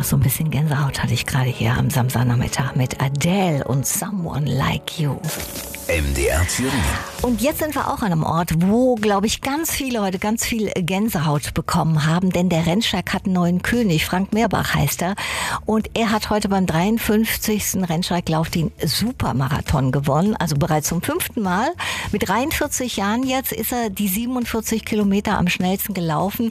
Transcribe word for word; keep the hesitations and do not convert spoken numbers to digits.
so ein bisschen Gänsehaut hatte ich gerade hier am Samstagnachmittag mit Adele und Someone Like You. M D R Thüringen. Und jetzt sind wir auch an einem Ort, wo, glaube ich, ganz viele heute ganz viel Gänsehaut bekommen haben, denn der Rennsteig hat einen neuen König. Frank Mirbach heißt er. Und er hat heute beim dreiundfünfzigsten Rennsteiglauf den Supermarathon gewonnen, also bereits zum fünften Mal. Mit dreiundvierzig Jahren jetzt ist er die siebenundvierzig Kilometer am schnellsten gelaufen.